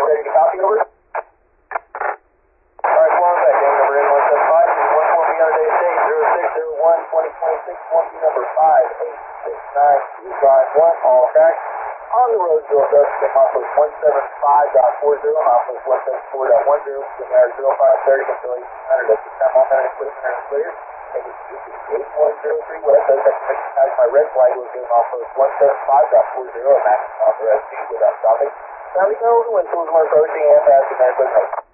ready to copy over. Alright, one back, gang number N175, 1 be on a day state, 0601-2026, 1 number 5869251, all tracks. On the road, Bill Dustin, Office 175.40, Office 174.10, Air 0530, Affiliate 100 at the time on that equipment and clear. Take it to 8103 West, I recognize my red flag was given off of 175.40, a maximum authorized speed without stopping. Now we know when tools are approaching and passing their equipment.